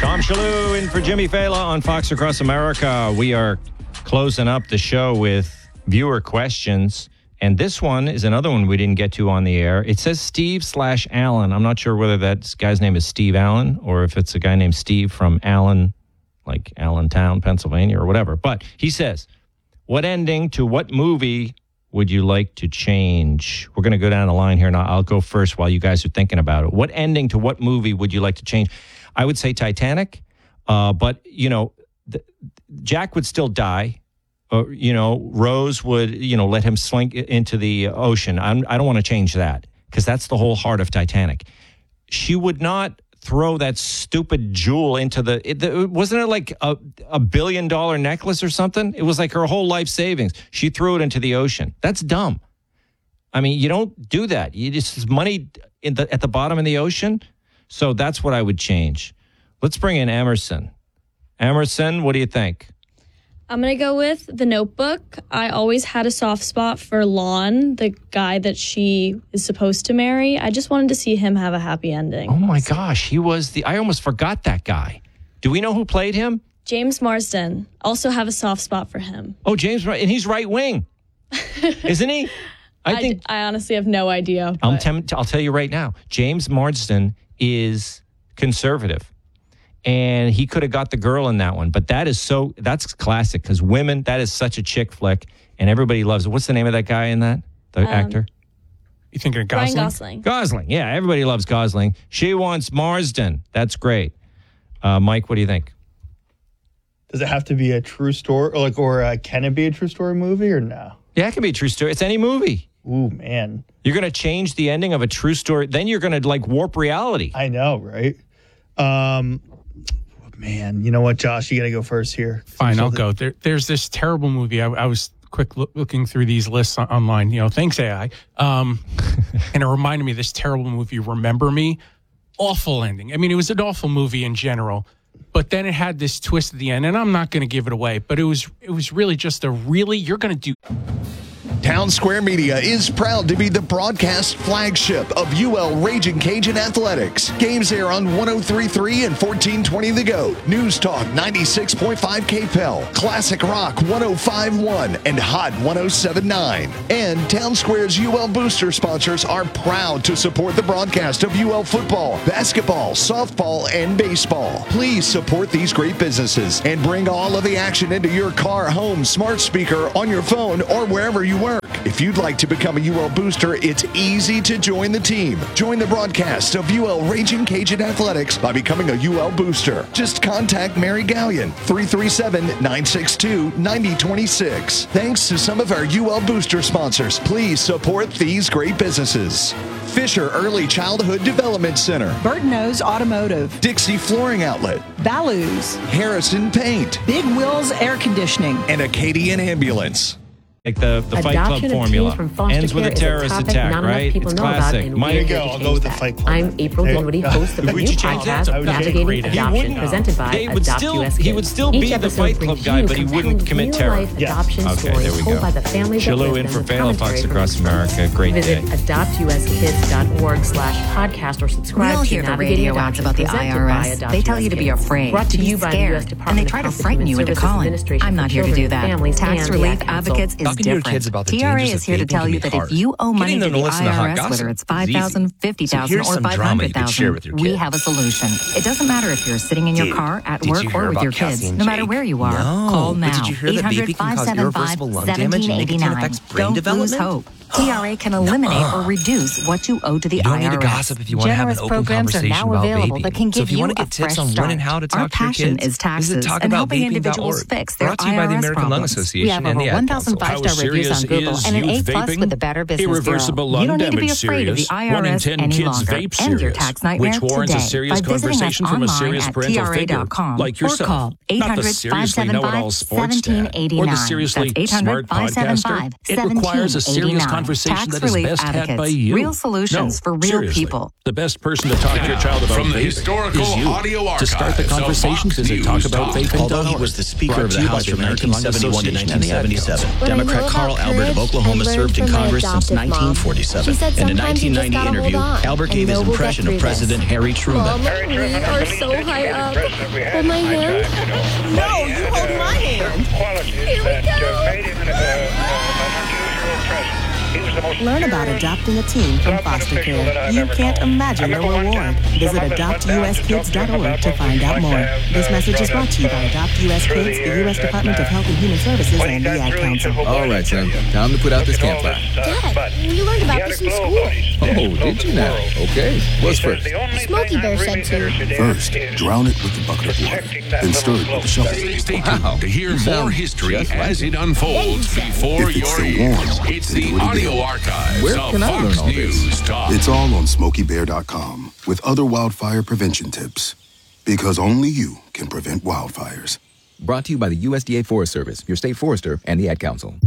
Tom Shalhoub in for Jimmy Fallon on Fox Across America. We are closing up the show with viewer questions. And this one is another one we didn't get to on the air. It says Steve/Allen. I'm not sure whether that guy's name is Steve Allen or if it's a guy named Steve from Allen, like Allentown, Pennsylvania or whatever. But he says, what ending to what movie would you like to change? We're going to go down the line here, and I'll go first while you guys are thinking about it. What ending to what movie would you like to change? I would say Titanic, but, you know, Jack would still die. You know, Rose would, you know, let him slink into the ocean. I don't want to change that because that's the whole heart of Titanic. She would not throw that stupid jewel into wasn't it like a $1 billion necklace or something? It was like her whole life savings. She threw it into the ocean. That's dumb. I mean, you don't do that. You just money at the bottom of the ocean. So that's what I would change. Let's bring in Emerson. Emerson, what do you think? I'm going to go with The Notebook. I always had a soft spot for Lon, the guy that she is supposed to marry. I just wanted to see him have a happy ending. Oh, my gosh. He was I almost forgot that guy. Do we know who played him? James Marsden. Also have a soft spot for him. Oh, James, and he's right wing. Isn't he? I honestly have no idea. I'll tell you right now. James Marsden is conservative. And he could have got the girl in that one. But that's classic because women, that is such a chick flick. And everybody loves it. What's the name of that guy in that? The actor? You thinking of Gosling? Ryan Gosling. Gosling. Yeah, everybody loves Gosling. She wants Marsden. That's great. Mike, what do you think? Does it have to be a true story? Or can it be a true story movie or no? Yeah, it can be a true story. It's any movie. Ooh, man. You're going to change the ending of a true story. Then you're going to like warp reality. I know, right? Man, you know what, Josh? You got to go first here. Fine, I'll go. There's this terrible movie. I was looking through these lists online. You know, thanks AI. And it reminded me of this terrible movie, Remember Me. Awful ending. I mean, it was an awful movie in general. But then it had this twist at the end, and I'm not going to give it away. But it was really just you're going to do. Town Square Media is proud to be the broadcast flagship of UL Raging Cajun Athletics. Games air on 103.3 and 1420 The Goat, News Talk 96.5 KPEL, Classic Rock 105.1, and Hot 107.9. And Town Square's UL Booster sponsors are proud to support the broadcast of UL football, basketball, softball, and baseball. Please support these great businesses and bring all of the action into your car, home, smart speaker, on your phone, or wherever you work. If you'd like to become a UL Booster, it's easy to join the team. Join the broadcast of UL Raging Cajun Athletics by becoming a UL Booster. Just contact Mary Gallion, 337-962-9026. Thanks to some of our UL Booster sponsors, please support these great businesses. Fisher Early Childhood Development Center, Bird-Nose Automotive, Dixie Flooring Outlet, Balloos, Harrison Paint, Big Wheels Air Conditioning, and Acadian Ambulance. Like the Fight Club formula ends with a terrorist attack, right? It's classic. There you go. I'll go with the Fight Club. I'm April Dinwiddie, host of the new podcast, Navigating Adoption, presented by Adopt US Kids. He would still be the Fight Club guy, but he wouldn't commit terror. Adoption Okay, there we go. by the families Shalhoub in for Fallon, Fox Across America. Great day. Visit adoptuskids.org/podcast or subscribe we all to hear the Navigating radio ads Adoption, about the presented by IRS. Adopt They tell US you to be Kids. afraid, Brought to to be you by the US scared, Department and they of try to Health and frighten Human you into Services calling. Administration I'm for not here to Children do that. and Families Tax and Relief the Ad Council. Advocates is Talking to your different. kids about the TRA dangers is of here to vaping tell can you be that hard. if you owe money Getting to them the to listen to hot IRS, gossip whether it's is $5,000, easy. $50,000, So here's or some drama you could share with your $500,000, we kid. have a solution. It doesn't matter if you're sitting in your car, at Did work, you hear or with about your Cassie kids. and No matter Jake? where you are, No. call now. But did you hear that vaping can cause irreversible lung damage and nicotine affects brain Don't development? lose hope. TRA can eliminate or reduce what you owe to the IRS. You don't need to gossip if you want to have an Generous open programs are conversation now about available vaping. that can So give if you you want to a get tips fresh on when and start. how to Our talk to your passion kids, is taxes visit and helping individuals talkaboutVaping.org. fix their Brought to you by the IRS American Lung problems. Association We have and over the Ad 1,000 Council. five-star reviews on Google and an A+ with the Better Business Irreversible Bureau. lung You don't need to be damage afraid of the series. 1 in IRS 10 any kids longer. vape End your serious, tax nightmare which warrants today a serious by visiting us conversation from a online serious at parental figure, TRA.com like or yourself. call Not the seriously know-it-all sports dad, or the seriously smart podcast dad. It requires a serious conversation conversation that is best had by you. Real solutions for real seriously. people. The best person to talk to your child about From the faith historical is you. audio archives To start the conversation, of visit Fox talkaboutfaith.org. Although he was the Speaker of the House from 1971 to 1977, Democrat Carl Albert of Oklahoma served in Congress since 1947. In a 1990 interview, Albert gave his impression of President Harry Truman. Mom, we are so high up. Hold my hand. No, you hold my hand. Here we Learn about adopting a teen from foster care. You can't imagine the reward. Visit adoptuskids.org to find out more. This message is brought to you by Adopt US Kids, the U.S. Department of Health and Human Services, and the Ad Council. All right, son. Time to put out this campfire. Dad, we learned about this in school. Oh, did you now? Okay. What's first? Smokey Bear said to. First, drown it with a bucket of water, then stir it with a shovel. Stay tuned to hear more history as it unfolds before your ears. It's the audio archives Where of can I learn Fox all this? News Talk. It's all on SmokeyBear.com with other wildfire prevention tips. Because only you can prevent wildfires. Brought to you by the USDA Forest Service, your state forester, and the Ad Council.